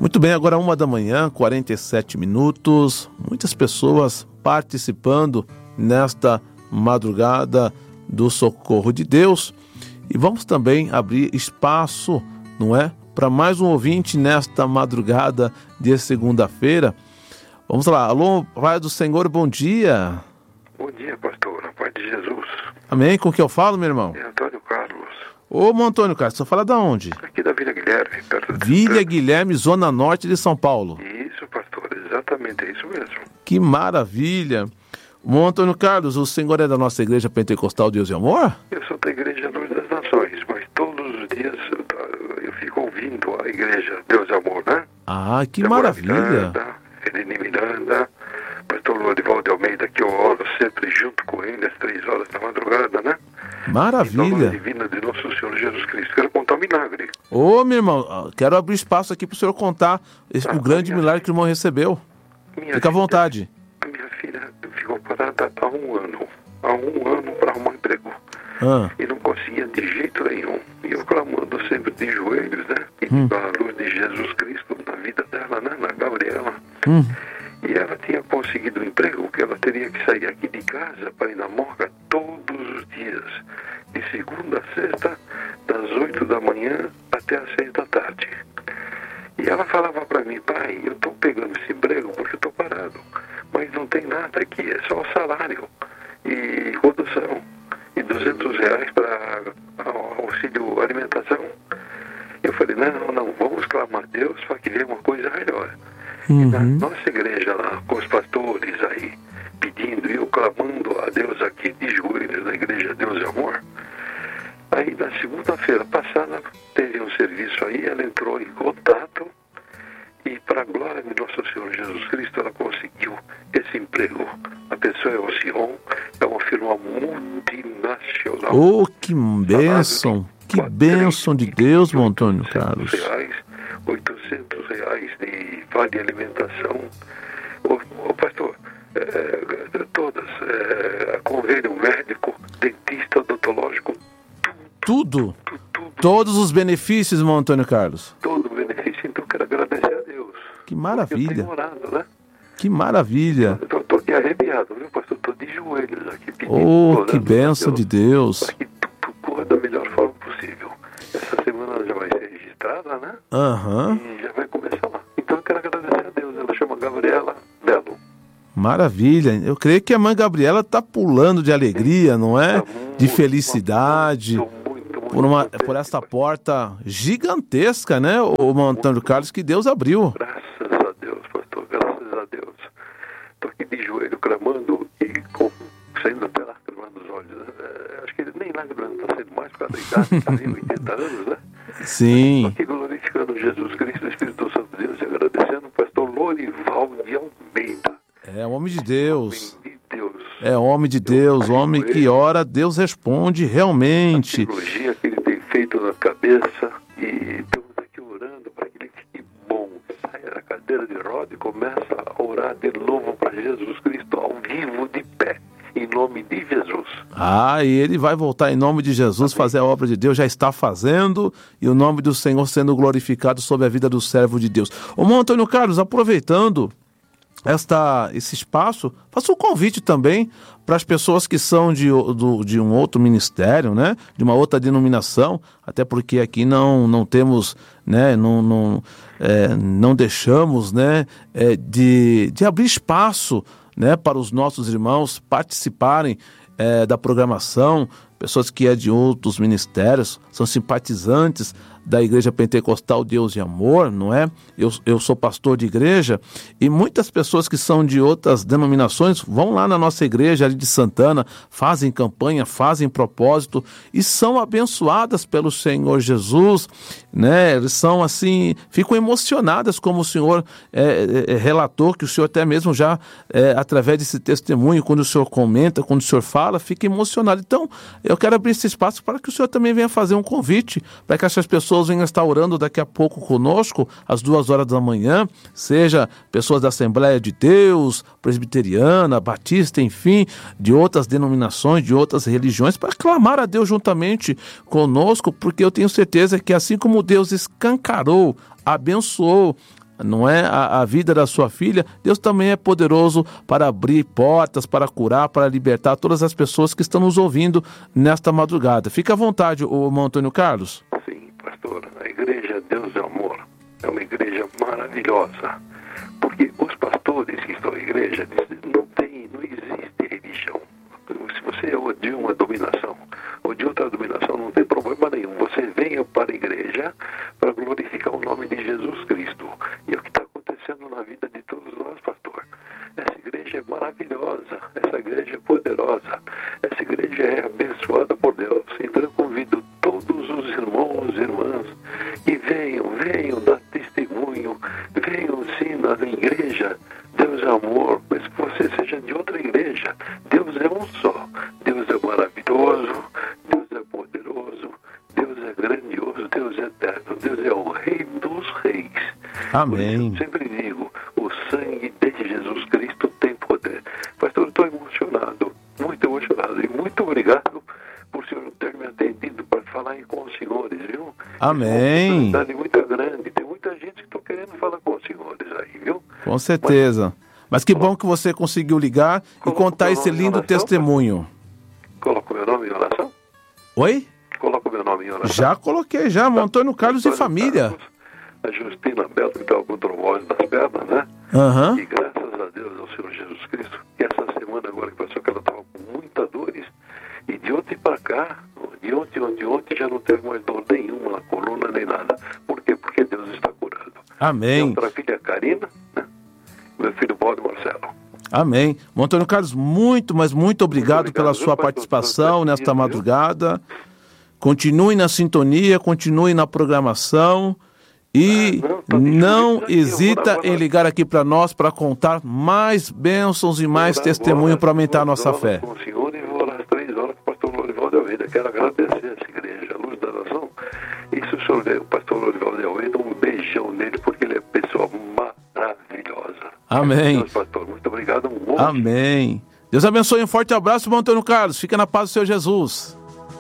Muito bem, agora 1h, 47 minutos. Muitas pessoas participando nesta madrugada do Socorro de Deus. E vamos também abrir espaço, não é? Para mais um ouvinte nesta madrugada de segunda-feira. Vamos lá. Alô, Pai do Senhor, bom dia. Bom dia, pastor. Na paz de Jesus. Amém. Com quem eu falo, meu irmão? É Antônio Carlos. Ô, Antônio Carlos, você fala de onde? Aqui da Vila Guilherme, perto de Vila Guilherme, zona norte de São Paulo. Isso, pastor. Exatamente, é isso mesmo. Que maravilha. Ô, Antônio Carlos, o senhor é da nossa igreja pentecostal Deus e Amor? Eu sou da Igreja Luz das Nações, mas todos os dias eu fico ouvindo a Igreja Deus e Amor, né? Ah, que maravilha. Eleni Miranda, pastor Lorival de Almeida, que eu oro sempre junto com ele às 3 horas da madrugada, né? Maravilha. Divina de nosso Senhor Jesus Cristo. Quero contar um milagre. Ô, meu irmão, quero abrir espaço aqui para o senhor contar o grande milagre que o irmão recebeu. Fica à vontade. A minha filha ficou parada há um ano. Há um ano para arrumar emprego. E não conseguia de jeito nenhum. E eu clamando sempre de joelhos, né? Pedindo a luz de Jesus Cristo na vida dela, né? Na Gabriela. E ela tinha conseguido um emprego que ela teria que sair aqui de casa para ir na morga todos os dias. De segunda a sexta, das 8 da manhã até as 6 da tarde. E ela falava para mim: pai, eu estou pegando esse emprego porque eu estou parado. Mas não tem nada aqui, é só o salário e condução. E R$200 para auxílio alimentação. Eu falei: não, vamos clamar a Deus para que venha uma coisa melhor. E na nossa igreja lá, com os pastores aí, pedindo, e eu clamando a Deus aqui de joelhos na igreja Deus e Amor. Aí na segunda-feira passada teve um serviço aí, ela entrou em contato e para a glória de nosso Senhor Jesus Cristo ela conseguiu esse emprego. A pessoa é o Sion, é uma firma multinacional. Oh, que bênção! Que bênção de Deus, meu Antônio Carlos. R$800 de vale alimentação. Ô pastor, todas, convênio médico, dentista, odontológico, tudo. Todos os benefícios, meu Antônio Carlos. Todo o benefício, então quero agradecer a Deus. Que maravilha. Eu tenho orado, né? Que maravilha. Estou aqui arrepiado, viu, pastor? Estou de joelhos aqui pedindo. Oh, que bênção de Deus. Para que tudo corra da melhor forma possível. Essa semana já vai ser registrada, né? E já vai começar lá. Então eu quero agradecer a Deus. Ela chama Gabriela Belo. Maravilha. Eu creio que a mãe Gabriela está pulando de alegria, não é? De felicidade. Por essa porta gigantesca, né, o Antônio Carlos, que Deus abriu. Graças a Deus, pastor. Graças a Deus. Estou aqui de joelho clamando e saindo até lágrima nos olhos. Acho que nem lágrima não está sendo mais por causa da idade. Está em 80 anos, né? Sim. Estou aqui glorificando Jesus Cristo, o Espírito Santo de Deus, e agradecendo o pastor Lorival de Almeida. É homem de Deus. Homem de Deus. É homem de Deus, homem que ora, Deus responde realmente. A cirurgia que ele tem feito na cabeça, e estamos aqui orando para que ele fique bom, saia da cadeira de roda e começa a orar de novo para Jesus Cristo ao vivo, de pé, em nome de Jesus. E ele vai voltar em nome de Jesus, fazer a obra de Deus, já está fazendo, e o nome do Senhor sendo glorificado sobre a vida do servo de Deus. Ô, Antônio Carlos, aproveitando esse espaço, faça um convite também para as pessoas que são de um outro ministério, né? De uma outra denominação, até porque aqui não temos, né? Não deixamos, né? De abrir espaço, né? Para os nossos irmãos participarem da programação, pessoas que de outros ministérios, são simpatizantes da Igreja Pentecostal Deus e Amor, não é? Eu sou pastor de igreja e muitas pessoas que são de outras denominações vão lá na nossa igreja ali de Santana, fazem campanha, fazem propósito e são abençoadas pelo Senhor Jesus, né? Eles são assim, ficam emocionadas como o Senhor relatou, que o Senhor até mesmo já, através desse testemunho, quando o Senhor comenta, quando o Senhor fala, fica emocionado. Então, eu quero abrir esse espaço para que o Senhor também venha fazer um convite, para que essas pessoas venham estar orando daqui a pouco conosco, às 2 horas da manhã, seja pessoas da Assembleia de Deus, presbiteriana, batista, enfim, de outras denominações, de outras religiões, para clamar a Deus juntamente conosco, porque eu tenho certeza que assim como Deus escancarou, abençoou não é, a vida da sua filha, Deus também é poderoso para abrir portas, para curar, para libertar todas as pessoas que estão nos ouvindo nesta madrugada. Fica à vontade, o irmão Antônio Carlos. Sim, pastor, a igreja Deus é Amor é uma igreja maravilhosa, porque os pastores que estão na igreja não existe religião. Se você odia uma dominação, odia outra dominação, não tem problema nenhum. Você venha para a igreja para glorificar o nome de Jesus Cristo. E é o que está acontecendo na vida de todos nós, pastor. Essa igreja é maravilhosa, essa igreja é poderosa, essa igreja é abençoada por Deus. Então eu convido todos os irmãos e irmãs que venham dar testemunho, venham sim na igreja. Deus é amor, mas que você seja de outra igreja. Deus é um só. Deus é maravilhoso, Deus é poderoso, Deus é grandioso, Deus é eterno, Deus é o Rei dos Reis. Amém. Eu sempre digo, o sangue de Jesus Cristo tem poder. Pastor, eu estou emocionado, muito emocionado, e muito obrigado por o senhor ter me atendido para falar com os senhores, viu? Amém. É uma oportunidade muito grande, tem muita gente que está querendo falar com os senhores aí, viu? Com certeza. Mas que bom que você conseguiu ligar e contar esse lindo testemunho. Coloca o meu nome em oração? Oi? Coloca o meu nome em oração. Já coloquei, já. Antônio Carlos e família. Carlos, a Justina Belo, que estava com trombose nas pernas, né? Uhum. E graças a Deus, ao Senhor Jesus Cristo, que essa semana agora que passou, que ela estava com muita dores, e de ontem para cá, de ontem já não teve mais dor nenhuma na coluna, nem nada. Por quê? Porque Deus está curando. Amém. E outra filha, Karina, né? Meu filho Paulo Marcelo. Amém. Antônio Carlos, muito obrigado pela sua participação nesta madrugada. Continue na sintonia, continue na programação e não hesita em ligar aqui para nós para contar mais bênçãos e mais testemunho para aumentar a nossa fé. Com o senhor e vou orar às 3 horas com o pastor Lorival de Almeida. Quero agradecer essa igreja, a Luz da Nação. E se o senhor ver o pastor Lorival de Almeida, um beijão nele, porque ele é pessoa maravilhosa. Amém. Deus, pastor, muito obrigado. Amém. Deus abençoe, um forte abraço, irmão Antônio Carlos. Fica na paz do Senhor Jesus.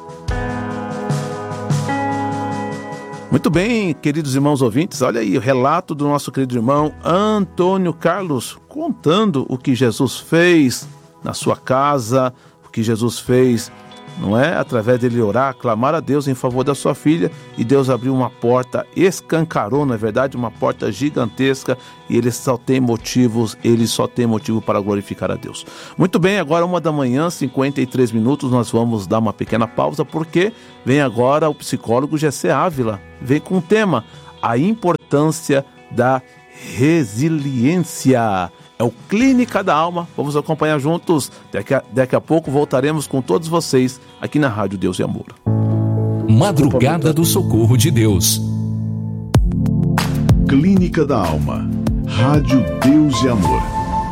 Muito bem, queridos irmãos ouvintes, olha aí o relato do nosso querido irmão Antônio Carlos, contando o que Jesus fez na sua casa, o que Jesus fez, não é? Através dele orar, clamar a Deus em favor da sua filha, e Deus abriu uma porta, escancarou, na verdade, uma porta gigantesca, e ele só tem motivo para glorificar a Deus. Muito bem, agora 1h, 53 minutos, nós vamos dar uma pequena pausa, porque vem agora o psicólogo Gessé Ávila, vem com o tema, a importância da resiliência. É o Clínica da Alma, vamos acompanhar juntos. Daqui a pouco voltaremos com todos vocês aqui na Rádio Deus e Amor. Madrugada do Socorro de Deus. Clínica da Alma, Rádio Deus e Amor.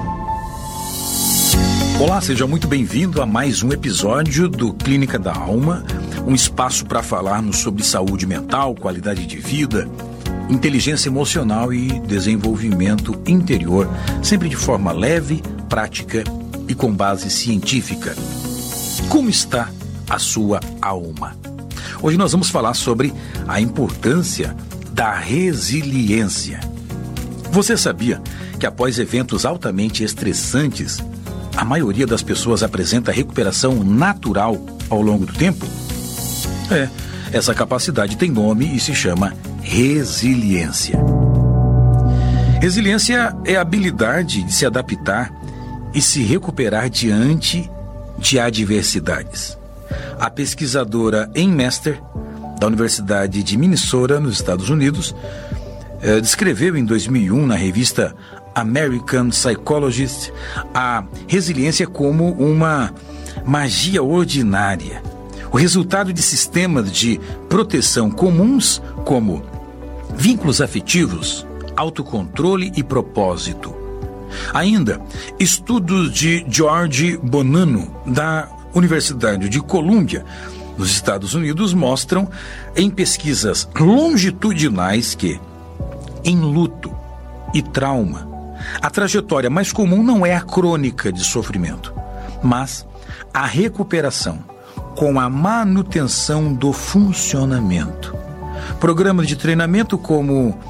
Olá, seja muito bem-vindo a mais um episódio do Clínica da Alma, um espaço para falarmos sobre saúde mental, qualidade de vida, inteligência emocional e desenvolvimento interior, sempre de forma leve, prática e com base científica. Como está a sua alma? Hoje nós vamos falar sobre a importância da resiliência. Você sabia que após eventos altamente estressantes, a maioria das pessoas apresenta recuperação natural ao longo do tempo? Essa capacidade tem nome e se chama resiliência. Resiliência é a habilidade de se adaptar e se recuperar diante de adversidades. A pesquisadora Ann Mester, da Universidade de Minnesota, nos Estados Unidos, descreveu em 2001 na revista American Psychologist a resiliência como uma magia ordinária, o resultado de sistemas de proteção comuns como vínculos afetivos, autocontrole e propósito. Ainda, estudos de George Bonanno, da Universidade de Colômbia, nos Estados Unidos, mostram em pesquisas longitudinais que, em luto e trauma, a trajetória mais comum não é a crônica de sofrimento, mas a recuperação com a manutenção do funcionamento. Programas de treinamento como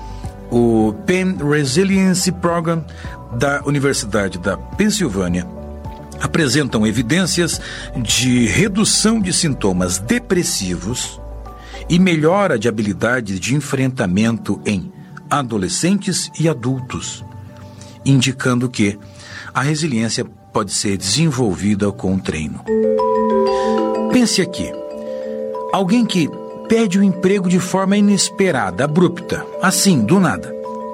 o Penn Resilience Program da Universidade da Pensilvânia apresentam evidências de redução de sintomas depressivos e melhora de habilidades de enfrentamento em adolescentes e adultos, indicando que a resiliência pode ser desenvolvida com treino. Pense aqui, alguém que perde o emprego de forma inesperada, abrupta, assim, do nada.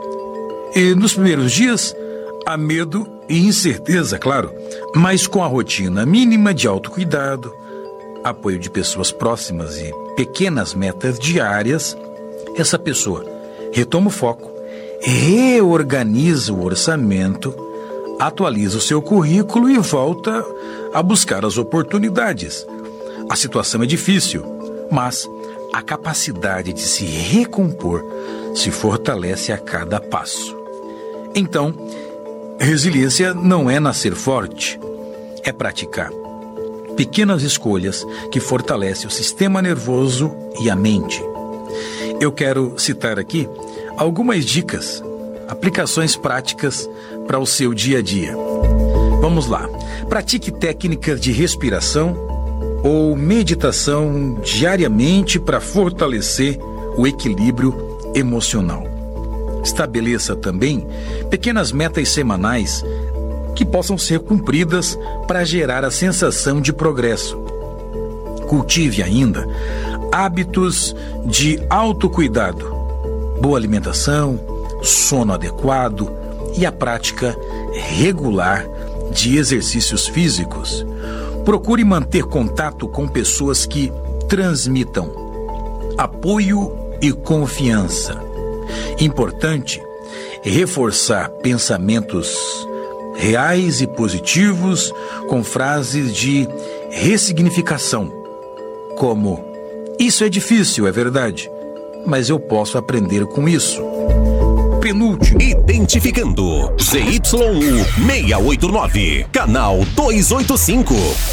E nos primeiros dias, há medo e incerteza, claro, mas com a rotina mínima de autocuidado, apoio de pessoas próximas e pequenas metas diárias, essa pessoa retoma o foco, reorganiza o orçamento, atualiza o seu currículo e volta a buscar as oportunidades. A situação é difícil, mas a capacidade de se recompor se fortalece a cada passo. Então, resiliência não é nascer forte, é praticar pequenas escolhas que fortalecem o sistema nervoso e a mente. Eu quero citar aqui algumas dicas, aplicações práticas para o seu dia a dia. Vamos lá. Pratique técnicas de respiração ou meditação diariamente para fortalecer o equilíbrio emocional. Estabeleça também pequenas metas semanais que possam ser cumpridas para gerar a sensação de progresso. Cultive ainda hábitos de autocuidado, boa alimentação, sono adequado e a prática regular de exercícios físicos. Procure manter contato com pessoas que transmitam apoio e confiança. Importante é reforçar pensamentos reais e positivos com frases de ressignificação, como: isso é difícil, é verdade, mas eu posso aprender com isso. Penúltimo. Identificando ZYU689, canal 285,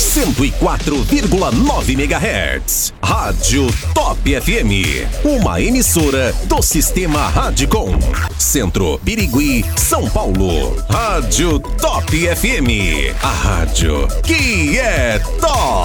104,9 MHz. Rádio Top FM, uma emissora do Sistema Radicom. Centro, Birigui, São Paulo. Rádio Top FM, a rádio que é top.